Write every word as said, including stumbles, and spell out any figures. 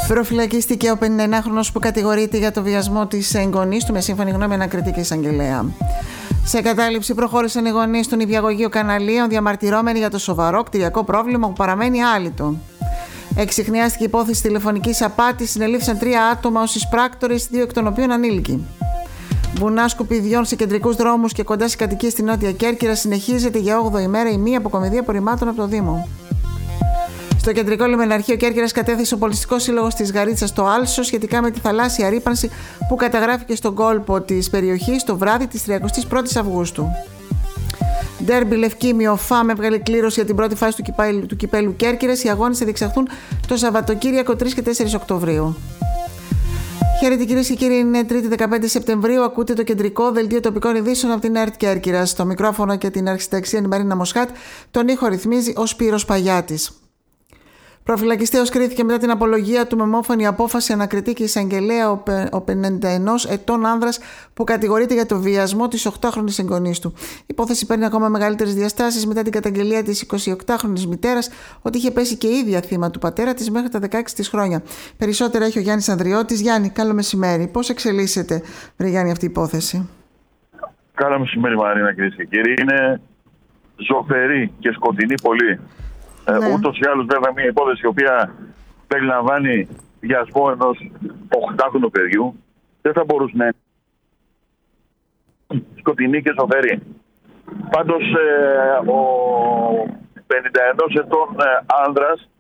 Προφυλακίστηκε ο πενηνταενάχρονος που κατηγορείται για το βιασμό της εγγονής του με σύμφωνη γνώμη ανακριτική εισαγγελέα. Σε κατάληψη προχώρησαν οι γονείς του νηπιαγωγείου Καναλίων, διαμαρτυρώμενοι για το σοβαρό κτηριακό πρόβλημα που παραμένει άλυτο. Εξιχνιάστηκε η υπόθεση τηλεφωνικής απάτης, συνελήφθησαν τρία άτομα ως εισπράκτορες, δύο εκ των οποίων ανήλικοι. Βουνά σκουπιδιών σε κεντρικούς δρόμους και κοντά σε κατοικίες στη Νότια Κέρκυρα συνεχίζεται για όγδοη ημέρα η μη αποκομιδή απορριμμάτων από το Δήμο. Στο κεντρικό λιμεναρχείο Κέρκυρας κατέθεσε ο Πολιτιστικός Σύλλογος της Γαρίτσας στο Άλσο σχετικά με τη θαλάσσια ρύπανση που καταγράφηκε στον κόλπο της περιοχής το βράδυ της τριαντά πρώτη Αυγούστου. Ντέρμπι Λευκήμιο ΦΑΜ έβγαλε κλήρωση για την πρώτη φάση του κυπέλου, του κυπέλου Κέρκυρας. Οι αγώνες θα διεξαχθούν το Σαββατοκύριακο τρεις και τέσσερις Οκτωβρίου. Χαίρετε κυρίες και κύριοι, είναι Τρίτη δεκαπέντε Σεπτεμβρίου. Ακούτε το κεντρικό δελτίο τοπικών ειδήσεων από την ΕΡΤ Κέρκυρας. Στο μικρόφωνο και την αρχισυνταξία η Μαρίνα Μοσχάτ. Τον ήχο ρυθμίζει ο Σπύρος Παγιάτης. Προφυλακιστέως κρίθηκε μετά την απολογία του με ομόφωνη απόφαση ανακριτική εισαγγελέα ο πενηνταενός ετών άνδρας που κατηγορείται για το βιασμό της οκτάχρονης εγγονής του. Η υπόθεση παίρνει ακόμα μεγαλύτερες διαστάσεις μετά την καταγγελία της εικοσιοκτάχρονης μητέρας ότι είχε πέσει και η ίδια θύμα του πατέρα της μέχρι τα δεκαέξι της χρόνια. Περισσότερα έχει ο Γιάννης Ανδριώτης. Γιάννη, καλό μεσημέρι. Πώς εξελίσσεται, βρε Γιάννη, αυτή η υπόθεση? Καλό μεσημέρι, Μαρίνα, κυρίες και κύριοι. Είναι ζωφερή και σκοτεινή πολύ. Ναι. Ε, ούτως ή άλλως, βέβαια, μια υπόθεση η οποία περιλαμβάνει βιασμό ενός οκτάχρονου παιδιού δεν θα μπορούσε να είναι σκοτεινή και ζωφερή. Πάντως, ε, ο πενηνταενός ετών ε, άνδρας